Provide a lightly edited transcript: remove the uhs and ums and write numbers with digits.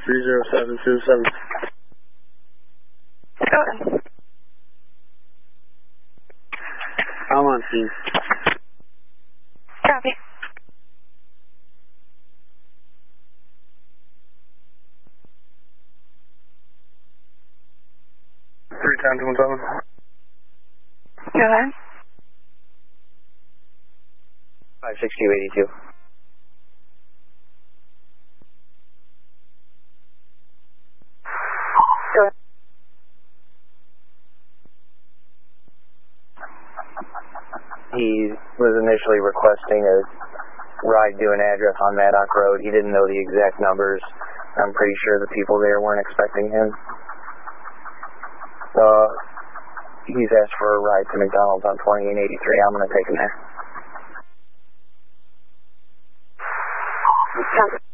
30727. Go ahead. I'm on scene. Copy. Three times 17. Go ahead. 56282. Go ahead. He was initially requesting a ride to an address on Maddock Road. He didn't know the exact numbers. I'm pretty sure the people there weren't expecting him. So he's asked for a ride to McDonald's on 2883. I'm going to take him there. Copy.